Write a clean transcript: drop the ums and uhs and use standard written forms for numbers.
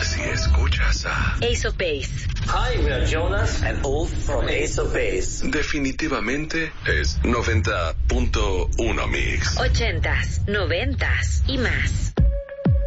Si escuchas a Ace of Base. Hi, we are Jonas and Ulf from Ace of Base. definitivamente es 90.1 Mix. 80s, 90s y más.